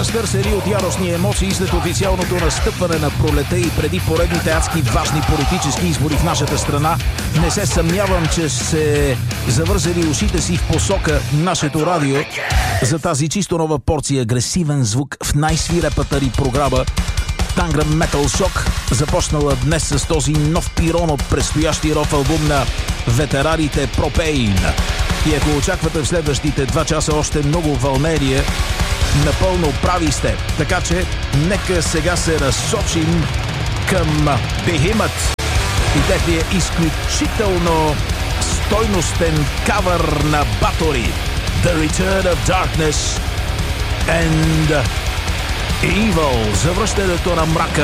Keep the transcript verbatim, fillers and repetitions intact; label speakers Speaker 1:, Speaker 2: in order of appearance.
Speaker 1: разтърсени от яростни емоции след официалното настъпване на пролета и преди поредните адски важни политически избори в нашата страна, не се съмнявам, че се завързали ушите си в посока нашето радио за тази чисто нова порция агресивен звук в най-свирепата ни програма Tangram Metal Shock, започнала днес с този нов пирон от предстоящия рок албум на ветераните Propane. И ако очаквате в следващите два часа още много вълнение, напълно прави сте. Така че нека сега се разсочим към Behemoth и техния изключително стойностен кавър на Bathory, The Return of Darkness and Evil, завръщането на мрака